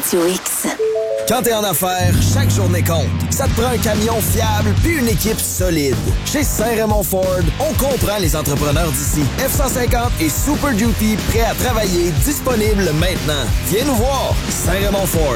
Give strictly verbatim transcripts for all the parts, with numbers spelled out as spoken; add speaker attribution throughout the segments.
Speaker 1: Radio X.
Speaker 2: Quand t'es en affaires, chaque journée compte. Ça te prend un camion fiable puis une équipe solide. Chez Saint-Raymond Ford, on comprend les entrepreneurs d'ici. F cent cinquante et Super Duty prêts à travailler, disponibles maintenant. Viens nous voir, Saint-Raymond Ford.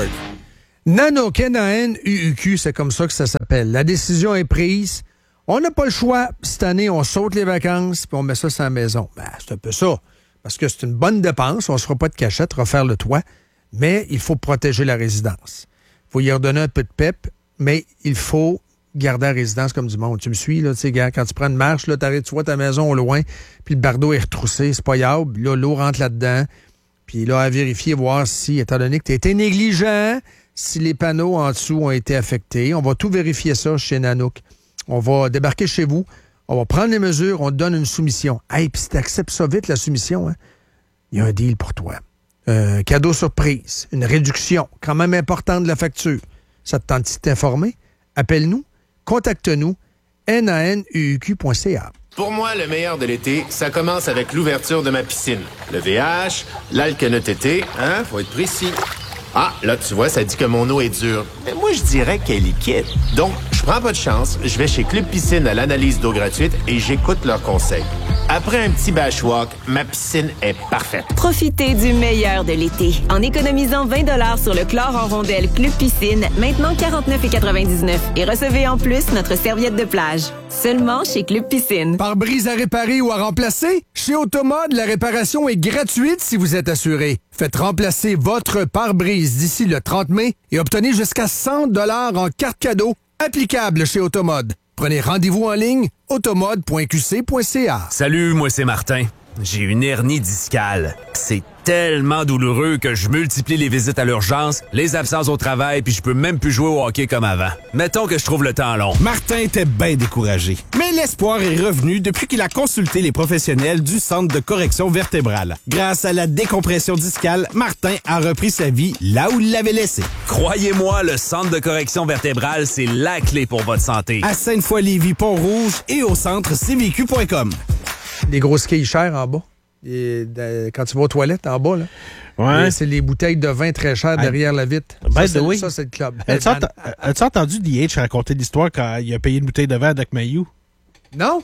Speaker 3: Nano Canaan U U Q, c'est comme ça que ça s'appelle. La décision est prise. On n'a pas le choix. Cette année, on saute les vacances puis on met ça sur la maison. Ben, c'est un peu ça. Parce que c'est une bonne dépense. On ne se fera pas de cachette, refaire le toit. Mais il faut protéger la résidence. Il faut y redonner un peu de pep, mais il faut garder la résidence comme du monde. Tu me suis, là, tu sais, quand tu prends une marche, là, t'arrives, tu vois ta maison au loin, puis le bardeau est retroussé, c'est pas grave. Là, l'eau rentre là-dedans. Puis là, à vérifier, voir si, étant donné que tu as été négligent, si les panneaux en dessous ont été affectés. On va tout vérifier ça chez Nanook. On va débarquer chez vous, on va prendre les mesures, on te donne une soumission. Hey, puis si tu acceptes ça vite, la soumission, hein, il y a un deal pour toi. Un cadeau surprise, une réduction quand même importante de la facture. Ça te tente de t'informer? Appelle-nous, contacte-nous, N A N U U Q point C A.
Speaker 4: Pour moi, le meilleur de l'été, ça commence avec l'ouverture de ma piscine. Le V H, l'alcanotété, hein, faut être précis. Ah, là, tu vois, ça dit que mon eau est dure. Mais moi, je dirais qu'elle est liquide. Donc, je prends pas de chance, je vais chez Club Piscine à l'analyse d'eau gratuite et j'écoute leurs conseils. Après un petit bashwalk, ma piscine est parfaite.
Speaker 5: Profitez du meilleur de l'été en économisant vingt dollars sur le chlore en rondelle Club Piscine, maintenant quarante-neuf quatre-vingt-dix-neuf. Et recevez en plus notre serviette de plage. Seulement chez Club Piscine.
Speaker 3: Pare-brise à réparer ou à remplacer? Chez Automode, la réparation est gratuite si vous êtes assuré. Faites remplacer votre pare-brise d'ici le trente mai et obtenez jusqu'à cent dollars en carte cadeau applicable chez Automode. Prenez rendez-vous en ligne, automode point q c point c a.
Speaker 6: Salut, moi c'est Martin. J'ai une hernie discale. C'est tellement douloureux que je multiplie les visites à l'urgence, les absences au travail, puis je peux même plus jouer au hockey comme avant. Mettons que je trouve le temps long.
Speaker 7: Martin était bien découragé. Mais l'espoir est revenu depuis qu'il a consulté les professionnels du Centre de correction vertébrale. Grâce à la décompression discale, Martin a repris sa vie là où il l'avait laissé.
Speaker 6: Croyez-moi, le Centre de correction vertébrale, c'est la clé pour votre santé.
Speaker 7: À Sainte-Foy-Lévis, Pont-Rouge et au centre c v q point com.
Speaker 3: Des grosses quilles chères en bas. Et de, quand tu vas aux toilettes, en bas, là.
Speaker 8: Ouais.
Speaker 3: C'est les bouteilles de vin très chères derrière la vitre.
Speaker 8: Ben,
Speaker 3: ça, c'est,
Speaker 8: oui.
Speaker 3: ça, c'est le club.
Speaker 8: As-tu, ent- as-tu entendu D H raconter l'histoire quand il a payé une bouteille de vin à Doc Mayou?
Speaker 3: Non.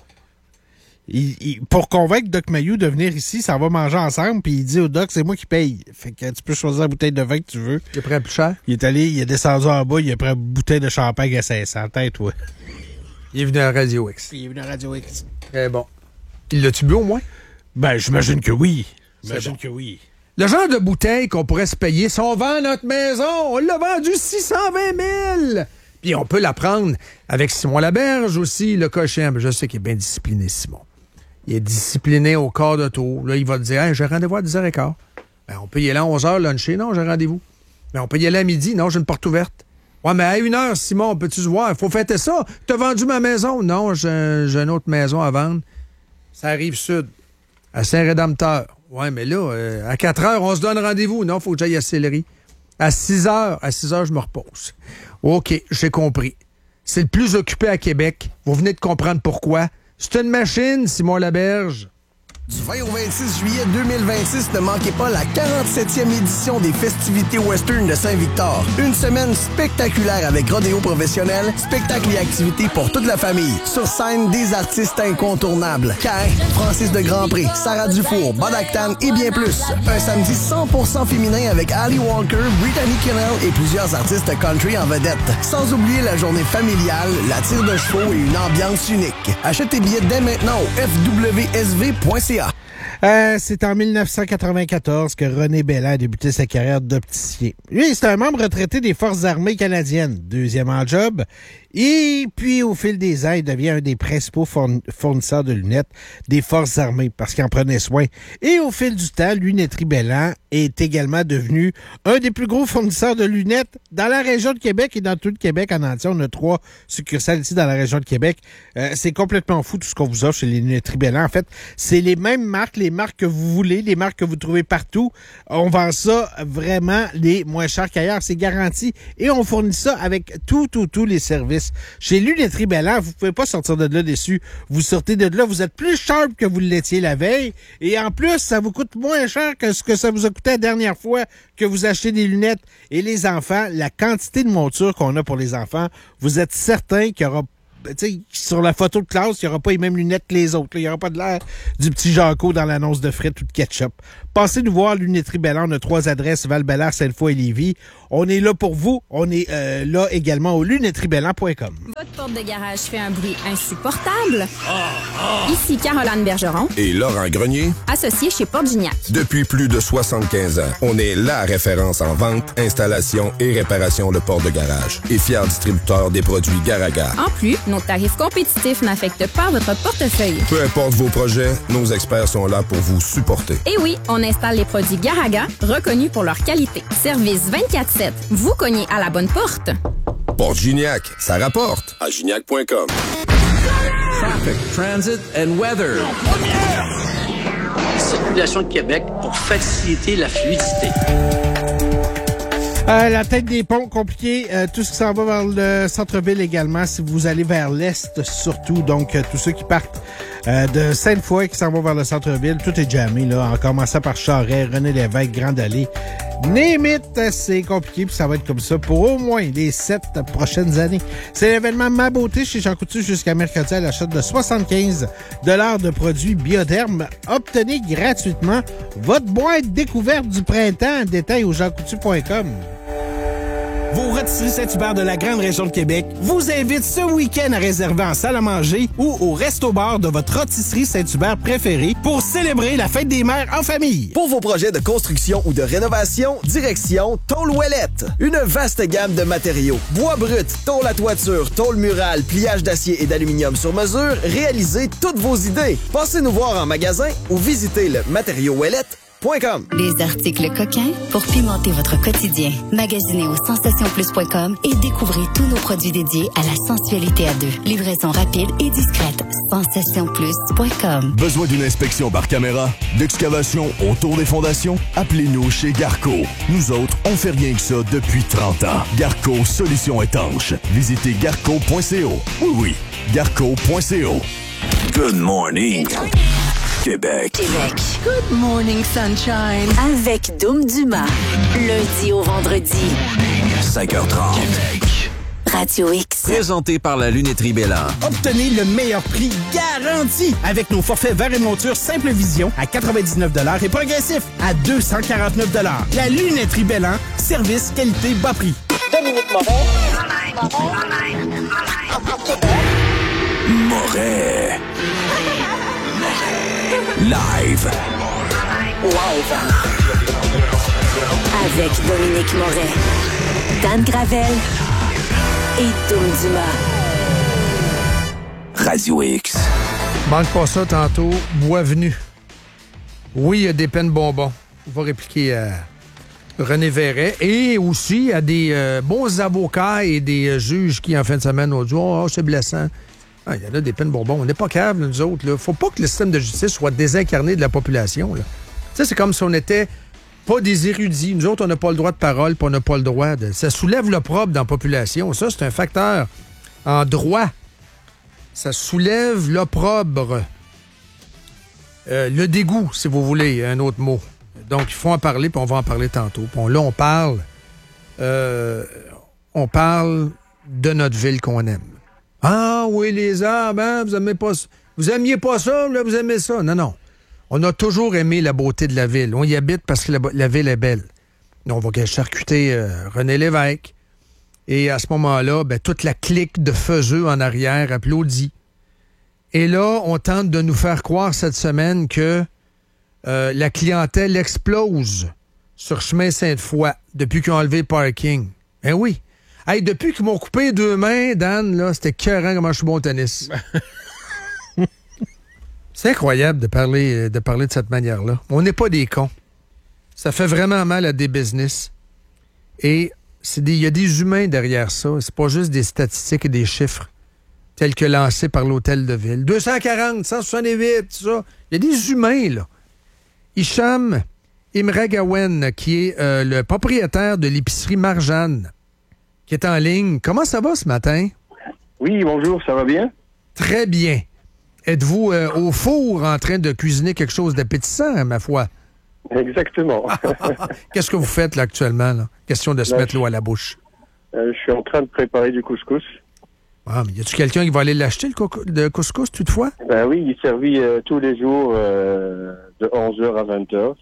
Speaker 8: Il, il, pour convaincre Doc Mayou de venir ici, ça va manger ensemble, puis il dit au Doc, c'est moi qui paye. Fait que tu peux choisir la bouteille de vin que tu veux.
Speaker 3: Il a pris un plus cher?
Speaker 8: Il est allé, il est descendu en bas, il a pris une bouteille de champagne à cinq cents. Tête, ouais.
Speaker 3: Il est venu à Radio X.
Speaker 8: Il est venu à Radio X.
Speaker 3: Très bon. Il l'a-tu bu au moins?
Speaker 8: Ben, j'imagine que oui. J'imagine
Speaker 3: bon.
Speaker 8: que oui.
Speaker 3: Le genre de bouteille qu'on pourrait se payer, si on vend notre maison, on l'a vendu six cent vingt mille. Puis on peut la prendre avec Simon Laberge aussi, le cochon. Je sais qu'il est bien discipliné, Simon. Il est discipliné au quart de tour. Là, il va te dire, hey, j'ai rendez-vous à dix heures quinze. Ben, on peut y aller à onze heures, luncher. Non, j'ai rendez-vous. Mais on peut y aller à midi. Non, j'ai une porte ouverte. Ouais, mais à une heure, Simon, peux-tu se voir? Il faut fêter ça. T'as vendu ma maison? Non, j'ai, j'ai une autre maison à vendre. Ça arrive sud, à Saint-Rédempteur. Ouais, mais là, euh, à quatre heures, on se donne rendez-vous. Non, il faut que j'aille à Sillery. À six heures, à six heures, je me repose. OK, j'ai compris. C'est le plus occupé à Québec. Vous venez de comprendre pourquoi. C'est une machine, Simon Laberge.
Speaker 2: Du vingt au vingt-six juillet deux mille vingt-six, ne manquez pas la quarante-septième édition des festivités western de Saint-Victor. Une semaine spectaculaire avec rodéo professionnel, spectacles et activités pour toute la famille. Sur scène, des artistes incontournables. Cain, Francis de Grandpré, Sarah Dufour, Bodactan et bien plus. Un samedi cent pour cent féminin avec Ali Walker, Brittany Kennel et plusieurs artistes country en vedette. Sans oublier la journée familiale, la tire de chevaux et une ambiance unique. Achète tes billets dès maintenant au f w s v point c a.
Speaker 8: Euh, c'est en dix-neuf cent quatre-vingt-quatorze que René Belland a débuté sa carrière d'opticien. Lui, c'est un membre retraité des Forces armées canadiennes, deuxième en job. Et puis, au fil des ans, il devient un des principaux fournisseurs de lunettes des Forces armées parce qu'il en prenait soin. Et au fil du temps, Lunetterie Belland est également devenu un des plus gros fournisseurs de lunettes dans la région de Québec et dans tout le Québec en entier. On a trois succursales ici dans la région de Québec. Euh, c'est complètement fou tout ce qu'on vous offre chez les Lunetteries Belland. En fait, c'est les mêmes marques, les marques que vous voulez, les marques que vous trouvez partout. On vend ça vraiment les moins chers qu'ailleurs. C'est garanti. Et on fournit ça avec tout, tout, tous les services. Chez Lunetterie Belland, vous pouvez pas sortir de là déçu. Vous sortez de là, vous êtes plus sharp que vous l'étiez la veille. Et en plus, ça vous coûte moins cher que ce que ça vous a coûté écoutez la dernière fois que vous achetez des lunettes et les enfants, la quantité de montures qu'on a pour les enfants, vous êtes certain qu'il y aura, tu sais, sur la photo de classe, il n'y aura pas les mêmes lunettes que les autres. Là. Il n'y aura pas de l'air du petit Jaco dans l'annonce de frites ou de ketchup. Passez nous voir, Lunetterie Belland. On a trois adresses, Val-Bélair, Sainte-Foy et Lévis. On est là pour vous. On est euh, là également au lunetterie belland point com.
Speaker 1: Votre porte de garage fait un bruit insupportable? Ici Caroline Bergeron.
Speaker 9: Et Laurent Grenier.
Speaker 1: Associé chez Porte Gignac.
Speaker 9: Depuis plus de soixante-quinze ans, on est la référence en vente, installation et réparation de portes de garage. Et fier distributeur des produits Garaga.
Speaker 1: En plus, nos tarifs compétitifs n'affectent pas votre portefeuille.
Speaker 9: Peu importe vos projets, nos experts sont là pour vous supporter.
Speaker 1: Et oui, on installe les produits Garaga, reconnus pour leur qualité. Service vingt-quatre sept. Vous cognez à la bonne porte.
Speaker 9: Porte Gignac, ça rapporte. À gignac point com.
Speaker 10: Traffic, transit and weather.
Speaker 11: Circulation de Québec pour faciliter la fluidité.
Speaker 8: Euh, la tête des ponts, compliqué. Euh, tout ce qui s'en va vers le centre-ville également, si vous allez vers l'est surtout. Donc, euh, tous ceux qui partent euh, de Sainte-Foy qui s'en vont vers le centre-ville, tout est jammé, là, en commençant par Charest, René-Lévesque, Grande Allée. Némite, c'est compliqué, puis ça va être comme ça pour au moins les sept prochaines années. C'est l'événement Ma Beauté chez Jean Coutu jusqu'à mercredi à l'achat de soixante-quinze dollars de produits Bioderm. Obtenez gratuitement votre boîte découverte du printemps. Détail au jean coutu point com.
Speaker 7: Vos rôtisseries Saint-Hubert de la grande région de Québec vous invitent ce week-end à réserver en salle à manger ou au resto-bar de votre rôtisserie Saint-Hubert préférée pour célébrer la fête des mères en famille.
Speaker 12: Pour vos projets de construction ou de rénovation, direction Tôle Ouellette. Une vaste gamme de matériaux. Bois brut, tôle à toiture, tôle murale, pliage d'acier et d'aluminium sur mesure, réalisez toutes vos idées. Passez nous voir en magasin ou visitez le matériau ouellette point com.
Speaker 13: Des articles coquins pour pimenter votre quotidien. Magasinez au sensation plus point com et découvrez tous nos produits dédiés à la sensualité à deux. Livraison rapide et discrète. sensation plus point com.
Speaker 14: Besoin d'une inspection par caméra, d'excavation autour des fondations? Appelez-nous chez Garco. Nous autres, on fait rien que ça depuis trente ans. Garco Solutions étanches. Visitez garco point co. Oui, oui, garco point co. Good morning, Québec.
Speaker 13: Québec. Good morning, sunshine. Avec Dom Dumas. Lundi au vendredi.
Speaker 14: cinq heures trente. Québec.
Speaker 13: Radio X.
Speaker 10: Présenté par la Lunetterie Belland.
Speaker 7: Obtenez le meilleur prix garanti avec nos forfaits verre et monture Simple Vision à quatre-vingt-dix-neuf dollars et progressif à deux cent quarante-neuf dollars. La Lunetterie Belland. Service, qualité, bas prix.
Speaker 15: Dominique Moret.
Speaker 14: Moret. Live.
Speaker 13: Live. Avec Dominique Moret, Dan Gravel et Dom Dumas.
Speaker 14: Radio X.
Speaker 3: Manque pas ça tantôt. Boisvenu. Oui, il y a des peines bonbons. On va répliquer à René Verret. Et aussi à des euh, bons avocats et des euh, juges qui, en fin de semaine, ont dit « Oh, c'est blessant. » Ah, il y en a des peines bonbons. On n'est pas câbles, nous autres. Il faut pas que le système de justice soit désincarné de la population. Tu sais, c'est comme si on n'était pas des érudits. Nous autres, on n'a pas le droit de parole, puis on n'a pas le droit de... Ça soulève l'opprobre dans la population. Ça, c'est un facteur en droit. Ça soulève l'opprobre. Euh, le dégoût, si vous voulez, un autre mot. Donc, il faut en parler, puis on va en parler tantôt. Puis on, là, on parle... Euh, on parle de notre ville qu'on aime. Ah oui, les arbres, hein, vous aimez pas vous aimiez pas ça, là, vous aimez ça. Non, non. On a toujours aimé la beauté de la ville. On y habite parce que la, la ville est belle. On va charcuter euh, René-Lévesque. Et à ce moment-là, ben, toute la clique de Feuzeux en arrière applaudit. Et là, on tente de nous faire croire cette semaine que euh, la clientèle explose sur chemin Sainte-Foy depuis qu'ils ont enlevé le parking. Ben oui. Hey, depuis qu'ils m'ont coupé deux mains, Dan, là, c'était écœurant comment je suis bon au tennis. C'est incroyable de parler, de parler de cette manière-là. On n'est pas des cons. Ça fait vraiment mal à des business. Et il y a des humains derrière ça. C'est pas juste des statistiques et des chiffres tels que lancés par l'hôtel de ville. deux cent quarante, cent soixante-huit, tout ça. Il y a des humains, là. Hicham Imragawen, qui est euh, le propriétaire de l'épicerie Marjane, qui est en ligne. Comment ça va ce matin?
Speaker 16: Oui, bonjour, ça va bien?
Speaker 3: Très bien. Êtes-vous euh, au four en train de cuisiner quelque chose d'appétissant, ma foi?
Speaker 16: Exactement.
Speaker 3: Qu'est-ce que vous faites là actuellement? Là? Question de se
Speaker 16: Là,
Speaker 3: mettre
Speaker 16: je-
Speaker 3: l'eau à la bouche.
Speaker 16: Euh, je suis en train de préparer du couscous.
Speaker 3: Ah, mais y a-tu quelqu'un qui va aller l'acheter, le, co- le couscous, toutefois?
Speaker 16: Ben oui, il est servi euh, tous les jours euh, de onze heures à vingt heures.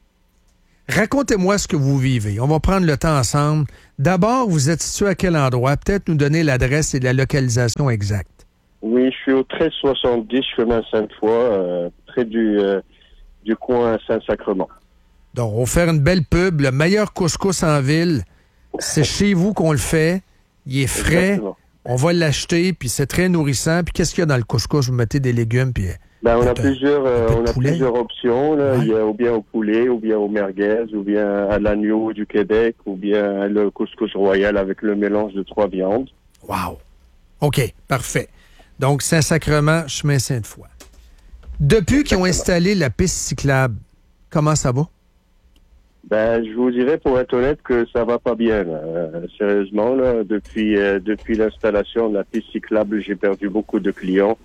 Speaker 3: Racontez-moi ce que vous vivez. On va prendre le temps ensemble. D'abord, vous êtes situé à quel endroit? Peut-être nous donner l'adresse et la localisation exacte.
Speaker 16: Oui, je suis au treize soixante-dix chemin Sainte-Foy, euh, près du, euh, du coin Saint-Sacrement.
Speaker 3: Donc, on va faire une belle pub. Le meilleur couscous en ville, c'est chez vous qu'on le fait. Il est frais.
Speaker 16: Exactement.
Speaker 3: On va l'acheter, puis c'est très nourrissant. Puis qu'est-ce qu'il y a dans le couscous? Vous mettez des légumes, puis...
Speaker 16: Ben, on a
Speaker 3: Peut-être un-
Speaker 16: plusieurs, euh,
Speaker 3: peu de
Speaker 16: on a
Speaker 3: poulet.
Speaker 16: plusieurs options. Là.
Speaker 3: Ouais.
Speaker 16: Il y a ou bien au poulet, ou bien au merguez, ou bien à l'agneau du Québec, ou bien le couscous royal avec le mélange de trois viandes.
Speaker 3: Wow! OK, parfait. Donc, Saint-Sacrement, chemin Sainte-Foy. Depuis qu'ils ont installé la piste cyclable, comment ça va?
Speaker 16: Ben, je vous dirais, pour être honnête, que ça va pas bien. Là. Euh, sérieusement, là, depuis euh, depuis l'installation de la piste cyclable, j'ai perdu beaucoup de clients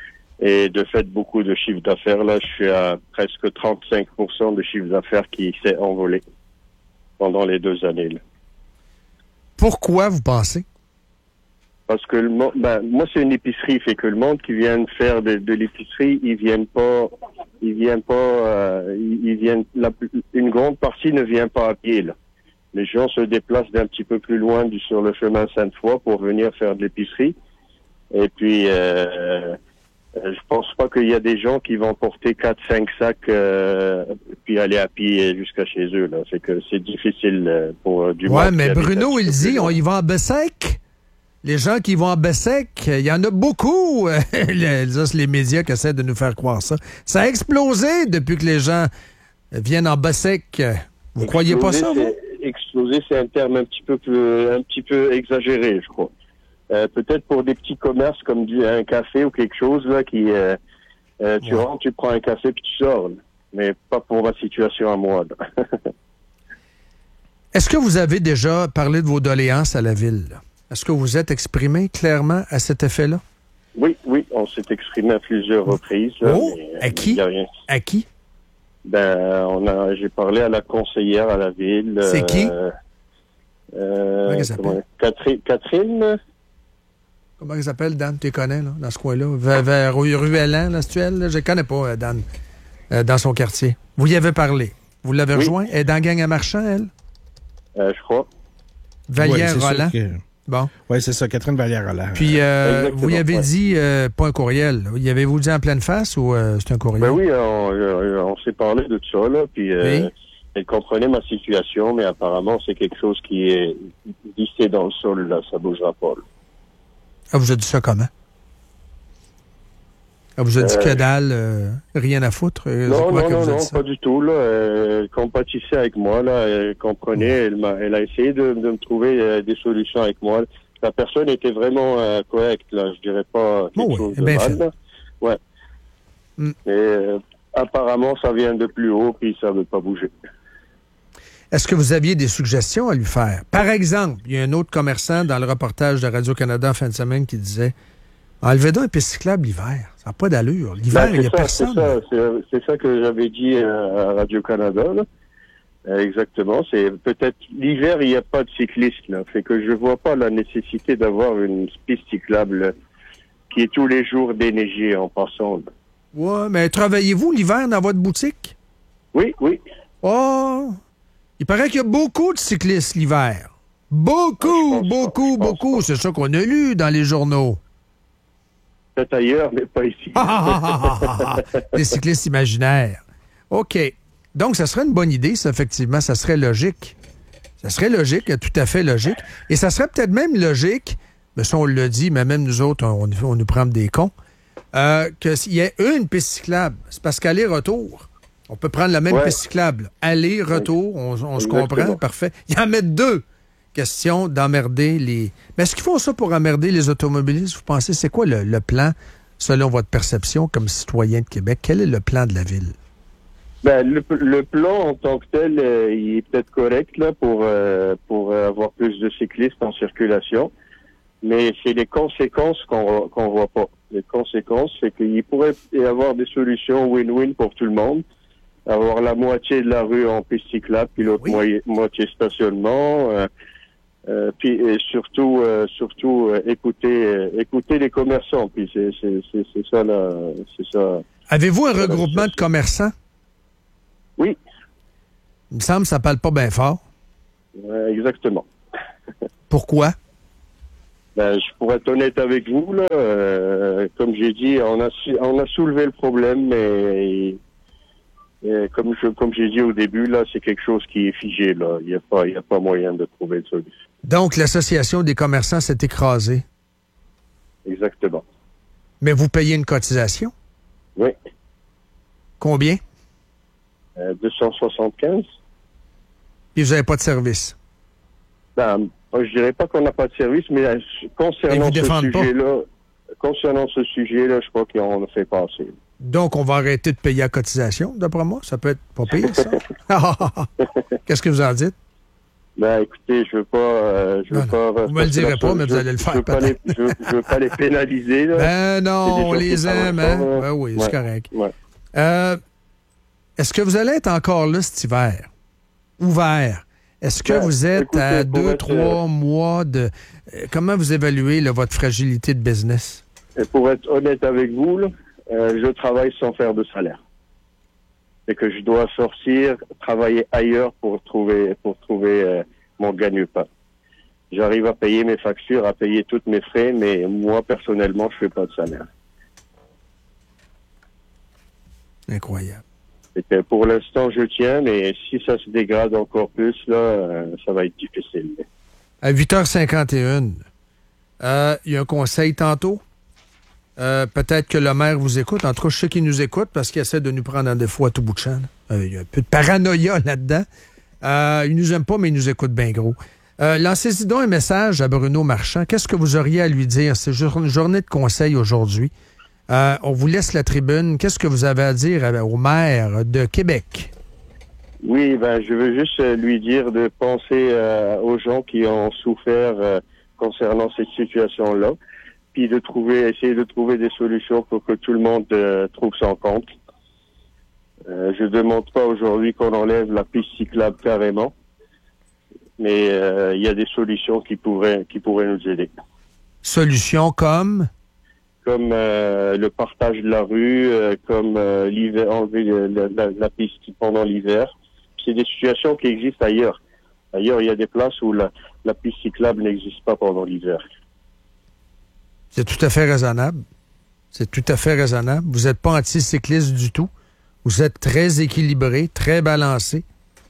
Speaker 16: et de fait beaucoup de chiffre d'affaires. Là, je suis à presque trente-cinq pour cent de chiffre d'affaires qui s'est envolé pendant les deux années. Là.
Speaker 3: Pourquoi, vous pensez?
Speaker 16: Parce que le monde, ben, moi c'est une épicerie, fait que le monde qui vient faire de, de l'épicerie, ils viennent pas, ils viennent pas, euh, ils, ils viennent, la, une grande partie ne vient pas à pied là. Les gens se déplacent d'un petit peu plus loin du, sur le chemin Sainte-Foy pour venir faire de l'épicerie. Et puis, euh, euh, je pense pas qu'il y a des gens qui vont porter quatre, cinq sacs euh, puis aller à pied jusqu'à chez eux là. C'est que c'est difficile euh, pour euh, du
Speaker 3: Ouais,
Speaker 16: monde
Speaker 3: mais
Speaker 16: qui habite
Speaker 3: Bruno,
Speaker 16: un
Speaker 3: il
Speaker 16: petit peu
Speaker 3: dit,
Speaker 16: plus
Speaker 3: on
Speaker 16: loin.
Speaker 3: y va en Bessec. Les gens qui vont en Bessec, il y en a beaucoup. les, les médias qui essaient de nous faire croire ça. Ça a explosé depuis que les gens viennent en Bessec. Vous croyez pas ça, vous?
Speaker 16: c'est- Exploser, c'est un terme un petit peu plus, un petit peu exagéré, je crois. Euh, peut-être pour des petits commerces comme du, un café ou quelque chose là qui, euh, euh, tu
Speaker 3: Ouais.
Speaker 16: rentres, tu prends un café puis tu sors. Là. Mais pas pour ma situation à moi. là.
Speaker 3: Est-ce que vous avez déjà parlé de vos doléances à la ville? là? Est-ce que vous êtes exprimé clairement à cet effet-là?
Speaker 16: Oui, oui, on s'est exprimé à plusieurs reprises. Là,
Speaker 3: Oh,
Speaker 16: mais, euh,
Speaker 3: à qui?
Speaker 16: y a rien.
Speaker 3: À qui?
Speaker 16: Ben, on a, j'ai parlé à la conseillère à la ville.
Speaker 3: C'est qui?
Speaker 16: Euh, euh,
Speaker 3: Comment elle s'appelle?
Speaker 16: comment- Catherine, Catherine.
Speaker 3: Comment il s'appelle, Dan? Tu les connais, là, dans ce coin-là? Vers, vers Ruellan, là, c'est elle? Là? Je ne connais pas, euh, Dan, euh, dans son quartier. Vous y avez parlé. Vous l'avez
Speaker 16: Oui.
Speaker 3: rejoint? Elle est dans la gang à marchand, elle?
Speaker 16: Euh, je crois.
Speaker 3: Vallière
Speaker 8: Ouais, c'est
Speaker 3: Roland?
Speaker 8: sûr que-
Speaker 3: Bon.
Speaker 8: Oui, c'est ça, Catherine Vallière-Roland.
Speaker 3: Puis, euh,
Speaker 16: Exactement,
Speaker 3: vous y avez
Speaker 16: ouais.
Speaker 3: dit, euh, pas un courriel, là. Y avez-vous dit en pleine face ou euh, c'est un courriel?
Speaker 16: Ben oui, on, euh, on s'est parlé de ça, là, puis euh,
Speaker 3: Oui.
Speaker 16: elle comprenait ma situation, mais apparemment, c'est quelque chose qui est vissé dans le sol, là, ça bougera pas. Là.
Speaker 3: Ah, vous a dit ça comment? Ah, vous a dit
Speaker 16: Euh,
Speaker 3: que dalle, euh, rien à foutre? euh, c'est
Speaker 16: Non,
Speaker 3: quoi
Speaker 16: non,
Speaker 3: que
Speaker 16: non,
Speaker 3: vous a
Speaker 16: non,
Speaker 3: dit ça?
Speaker 16: pas du tout, là. Euh, Elle compatissait avec moi, là, elle comprenait, elle, m'a, elle a essayé de, de me trouver euh, des solutions avec moi. La personne était vraiment euh, correcte, là, je dirais pas quelque
Speaker 3: Oh oui,
Speaker 16: chose de
Speaker 3: bien
Speaker 16: mal,
Speaker 3: fait.
Speaker 16: là. Ouais.
Speaker 3: Mm.
Speaker 16: Mais euh, apparemment, ça vient de plus haut, puis ça veut pas bouger.
Speaker 3: Est-ce que vous aviez des suggestions à lui faire? Par exemple, il y a un autre commerçant dans le reportage de Radio-Canada en fin de semaine qui disait « Enlevez donc un piste cyclable l'hiver. Ça n'a pas d'allure. L'hiver,
Speaker 16: Ben,
Speaker 3: il n'y a
Speaker 16: c'est ça,
Speaker 3: personne. »
Speaker 16: C'est ça, c'est, c'est ça que j'avais dit euh, à Radio-Canada, là. Euh, exactement. C'est peut-être l'hiver, il n'y a pas de cyclistes, là. Fait que je vois pas la nécessité d'avoir une piste cyclable là, qui est tous les jours déneigée en passant. Là.
Speaker 3: Ouais, mais travaillez-vous l'hiver dans votre boutique?
Speaker 16: Oui, oui.
Speaker 3: Oh! Il paraît qu'il y a beaucoup de cyclistes l'hiver. Beaucoup,
Speaker 16: pense
Speaker 3: beaucoup,
Speaker 16: pas, je pense
Speaker 3: beaucoup. C'est ça qu'on a lu dans les journaux.
Speaker 16: Peut-être ailleurs, mais pas ici.
Speaker 3: Des cyclistes imaginaires. OK. Donc, ça serait une bonne idée, ça, effectivement. Ça serait logique. Ça serait logique, tout à fait logique. Et ça serait peut-être même logique, mais ça, on le dit, mais même nous autres, on, on nous prend des cons, euh, qu'il y ait une piste cyclable. C'est parce qu'aller-retour, on peut prendre la même
Speaker 16: Ouais.
Speaker 3: piste cyclable. Aller-retour, on, on se
Speaker 16: Exactement.
Speaker 3: comprend, parfait. Il y en met deux. Question d'emmerder les... Mais est-ce qu'ils font ça pour emmerder les automobilistes? Vous pensez, c'est quoi le, le plan, selon votre perception comme citoyen de Québec? Quel est le plan de la ville?
Speaker 16: Ben, le, le plan en tant que tel, euh, il est peut-être correct là pour euh, pour euh, avoir plus de cyclistes en circulation, mais c'est les conséquences qu'on qu'on voit pas. Les conséquences, c'est qu'il pourrait y avoir des solutions win-win pour tout le monde. avoir la moitié de la rue en piste cyclable, puis l'autre
Speaker 3: Oui.
Speaker 16: moitié, moitié stationnement. Euh, euh, puis et surtout, euh, surtout euh, écouter, euh, écouter les commerçants. Puis c'est, c'est, c'est, c'est ça là, c'est ça.
Speaker 3: Avez-vous un regroupement de commerçants?
Speaker 16: Oui.
Speaker 3: Il me semble que ça parle pas bien fort.
Speaker 16: Euh, exactement.
Speaker 3: Pourquoi?
Speaker 16: Ben, je pourrais être honnête avec vous là. Euh, comme j'ai dit, on a su- on a soulevé le problème, mais et comme je comme j'ai dit au début là, c'est quelque chose qui est figé là. Il y a pas il y a pas moyen de trouver une solution.
Speaker 3: Donc, l'Association des commerçants s'est écrasée.
Speaker 16: Exactement.
Speaker 3: Mais vous payez une cotisation?
Speaker 16: Oui.
Speaker 3: Combien?
Speaker 16: Euh, deux cent soixante-quinze.
Speaker 3: Et vous n'avez pas de service?
Speaker 16: Ben, je dirais pas qu'on n'a pas de service, mais euh,
Speaker 3: Et
Speaker 16: concernant
Speaker 3: vous
Speaker 16: ce
Speaker 3: défendez pas?
Speaker 16: sujet-là, concernant ce sujet-là, je crois qu'on a fait passer.
Speaker 3: Donc, on va arrêter de payer la cotisation, d'après moi? Ça peut être pas pire, ça? Qu'est-ce que vous en dites?
Speaker 16: Ben, écoutez, je veux pas, euh, je veux
Speaker 3: Non,
Speaker 16: pas.
Speaker 3: non. Vous me le direz pas, mais
Speaker 16: je-
Speaker 3: vous allez le faire,
Speaker 16: Je veux pas les,
Speaker 3: peut-être.
Speaker 16: je, veux- je veux pas les pénaliser, là.
Speaker 3: Ben non,
Speaker 16: C'est des
Speaker 3: on
Speaker 16: choses
Speaker 3: les
Speaker 16: qui
Speaker 3: aime,
Speaker 16: s'arrangent
Speaker 3: hein?
Speaker 16: pas, là.
Speaker 3: Ben oui, c'est
Speaker 16: Ouais,
Speaker 3: correct.
Speaker 16: ouais.
Speaker 3: Euh, est-ce que vous allez être encore là cet hiver? Ouvert? Est-ce que
Speaker 16: Ben,
Speaker 3: vous êtes
Speaker 16: écoutez,
Speaker 3: à
Speaker 16: pour
Speaker 3: deux,
Speaker 16: être,
Speaker 3: trois
Speaker 16: euh,
Speaker 3: mois de... euh, Comment vous évaluez là, votre fragilité de business?
Speaker 16: Et pour être honnête avec vous, là, euh, je travaille sans faire de salaire. Et que je dois sortir, travailler ailleurs pour trouver, pour trouver euh, mon gagne-pain. J'arrive à payer mes factures, à payer tous mes frais, mais moi, personnellement, je fais pas de salaire.
Speaker 3: Incroyable.
Speaker 16: Et que pour l'instant, je tiens, mais si ça se dégrade encore plus, là, euh, ça va être difficile.
Speaker 3: À huit heures cinquante et un, euh, il y a un conseil tantôt. Euh, peut-être que le maire vous écoute. En tout cas, je sais qu'il nous écoute parce qu'il essaie de nous prendre en défaut à tout bout de champ. Euh, il y a un peu de paranoïa là-dedans. Euh, il nous aime pas, mais il nous écoute bien gros. Euh, lancez-y donc un message à Bruno Marchand. Qu'est-ce que vous auriez à lui dire? C'est jour- une journée de conseil aujourd'hui. Euh, on vous laisse la tribune. Qu'est-ce que vous avez à dire à- au maire de Québec?
Speaker 16: Oui, ben, je veux juste euh, lui dire de penser euh, aux gens qui ont souffert euh, concernant cette situation-là, puis de trouver, essayer de trouver des solutions pour que tout le monde euh, trouve son compte. Euh, je demande pas aujourd'hui qu'on enlève la piste cyclable carrément, mais euh, il y a des solutions qui pourraient qui pourraient nous aider.
Speaker 3: Solution comme?
Speaker 16: Comme euh, le partage de la rue, euh, comme euh, l'hiver, enlever le- la, la, la piste pendant l'hiver. C'est des situations qui existent ailleurs. Ailleurs, il y a des places où la, la piste cyclable n'existe pas pendant l'hiver.
Speaker 3: C'est tout à fait raisonnable. C'est tout à fait raisonnable. Vous n'êtes pas anticycliste du tout. Vous êtes très équilibré, très balancé.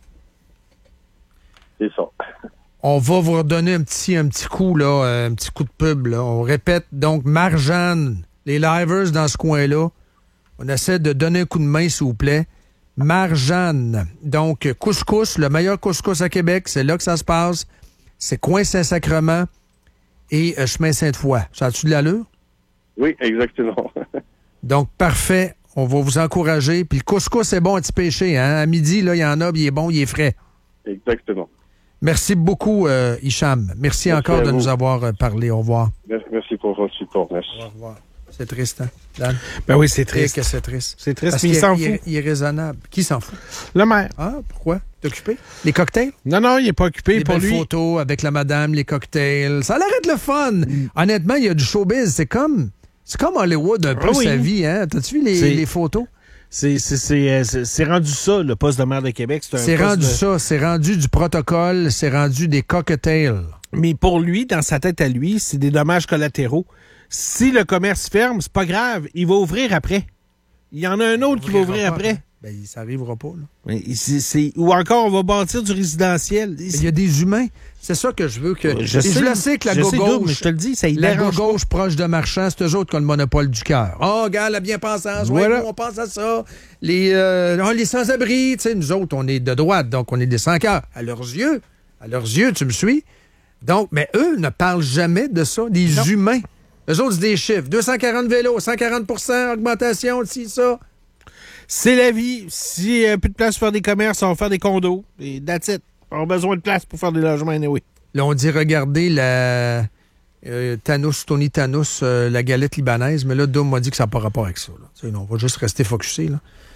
Speaker 16: C'est ça.
Speaker 3: On va vous redonner un petit, un petit coup, là, euh, un petit coup de pub. Là. On répète donc Marjane, les livers dans ce coin-là. On essaie de donner un coup de main, s'il vous plaît. Marjane. Donc, couscous, le meilleur couscous à Québec, c'est là que ça se passe. C'est coin Saint-Sacrement et euh, chemin Sainte-Foy. Ça a-tu de l'allure?
Speaker 16: Oui, exactement.
Speaker 3: Donc, parfait. On va vous encourager. Puis le couscous, c'est bon à petit pêcher. Hein? À midi, là, il y en a, puis il est bon, il est frais.
Speaker 16: Exactement.
Speaker 3: Merci beaucoup, euh, Hicham. Merci,
Speaker 16: Merci
Speaker 3: encore
Speaker 16: à
Speaker 3: de
Speaker 16: vous.
Speaker 3: nous avoir euh, parlé. Au revoir.
Speaker 16: Merci pour votre support. Merci.
Speaker 3: Au revoir. C'est triste, hein, Dan?
Speaker 8: Ben oui, c'est
Speaker 3: Eh,
Speaker 8: triste.
Speaker 3: que c'est triste.
Speaker 8: C'est triste,
Speaker 3: Parce
Speaker 8: mais il
Speaker 3: qu'il
Speaker 8: s'en
Speaker 3: est- il est-
Speaker 8: fout.
Speaker 3: Il est raisonnable. Qui s'en fout?
Speaker 8: Le maire.
Speaker 3: Ah, pourquoi? T'es occupé? Les cocktails?
Speaker 8: Non, non, il n'est pas occupé
Speaker 3: Les
Speaker 8: pour
Speaker 3: belles
Speaker 8: lui.
Speaker 3: photos avec la madame, les cocktails. Ça l'arrête le fun. Honnêtement, il y a du showbiz. C'est comme, c'est comme Hollywood un peu
Speaker 8: Ah oui.
Speaker 3: sa vie, hein? T'as-tu vu les,
Speaker 8: C'est-
Speaker 3: les photos?
Speaker 8: C'est, c'est, c'est, euh, c'est- c'est rendu ça, le poste de maire de Québec. C'est, un
Speaker 3: C'est
Speaker 8: poste
Speaker 3: rendu
Speaker 8: de-
Speaker 3: ça. C'est rendu du protocole. C'est rendu des cocktails.
Speaker 8: Mais pour lui, dans sa tête à lui, c'est des dommages collatéraux. Si le commerce ferme, c'est pas grave. Il va ouvrir après. Il y en a un autre qui va ouvrir
Speaker 3: pas.
Speaker 8: après.
Speaker 3: Ben, ça arrivera pas, là.
Speaker 8: Mais c'est, c'est- ou encore, on va bâtir du résidentiel.
Speaker 3: Il y a des humains. C'est ça que je veux que.
Speaker 8: Je
Speaker 3: Et
Speaker 8: sais,
Speaker 3: le sais que la
Speaker 8: je
Speaker 3: go
Speaker 8: sais,
Speaker 3: gauche.
Speaker 8: Doug, mais je te le dis, ça y
Speaker 3: La
Speaker 8: dérange
Speaker 3: gauche proche de Marchand, c'est eux autres qui ont le monopole du cœur. Oh, regarde, la bien-pensance, ouais,
Speaker 8: Voilà.
Speaker 3: nous, on pense à ça. Les, euh, oh, les sans-abri, tu sais, nous autres, on est de droite, donc on est des sans-cœurs. À leurs yeux, à leurs yeux, tu me suis? Donc, mais eux ne parlent jamais de ça, des
Speaker 8: Non.
Speaker 3: humains. Eux autres, c'est des chiffres. deux cent quarante vélos, cent quarante pour cent augmentation, ci, ça.
Speaker 8: C'est la vie. S'il n'y a plus de place pour faire des commerces, on va faire des condos. Et that's it. On a besoin de place pour faire des logements anyway.
Speaker 3: Là, on dit, regardez la euh, Thanos, Tony Thanos, euh, la galette libanaise, mais là, Doom m'a dit que ça n'a pas rapport avec ça. Là. Tu sais, non, on va juste rester focusé. Là.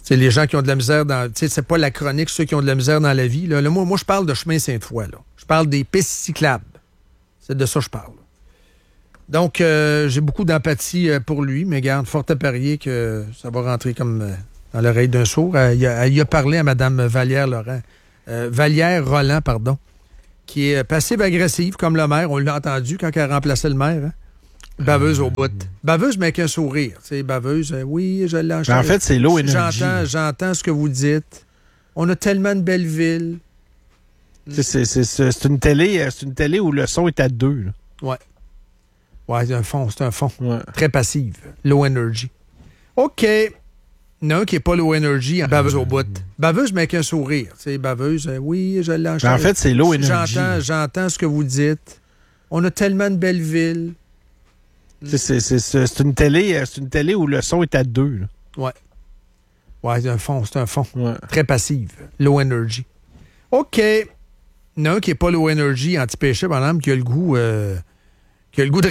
Speaker 3: C'est les gens qui ont de la misère dans... Tu sais, c'est pas la chronique, ceux qui ont de la misère dans la vie. Là. Là, moi, moi, je parle de chemin Sainte-Foy. Là. Je parle des pistes cyclables. C'est de ça que je parle. Donc, euh, j'ai beaucoup d'empathie euh, pour lui, mais garde, fort à parier que ça va rentrer comme euh, dans l'oreille d'un sourd. Euh, il, a, il a parlé à Mme Vallière-Laurent. Euh, Vallière-Roland, pardon, qui est passive-agressive, comme le maire. On l'a entendu quand elle remplaçait le maire. Hein? Baveuse au bout. Baveuse, mais avec un sourire. Tu sais, baveuse, euh, oui, je l'ai
Speaker 8: En fait, c'est low energy.
Speaker 3: J'entends, j'entends ce que vous dites. On a tellement de belles villes.
Speaker 8: C'est, c'est, c'est, c'est, une télé, c'est une télé où le son est à deux. Là.
Speaker 3: Ouais. Ouais, c'est un fond, c'est un fond.
Speaker 8: Ouais.
Speaker 3: Très passive. Low energy. OK. Il y en a un qui n'est pas low energy, baveuse au bout. Baveuse, mais avec un sourire. Tu sais, baveuse, euh, oui, je l'ai
Speaker 8: En fait, c'est low energy.
Speaker 3: J'entends, j'entends ce que vous dites. On a tellement de belles villes.
Speaker 8: C'est, c'est, c'est, c'est, une télé, c'est une télé où le son est à deux. Là.
Speaker 3: Ouais. Ouais, c'est un fond, c'est un fond.
Speaker 8: Ouais.
Speaker 3: Très passive. Low energy. OK. Il y en a un qui n'est pas low energy, anti-péché, par exemple, qui a le goût, euh, qui a le goût de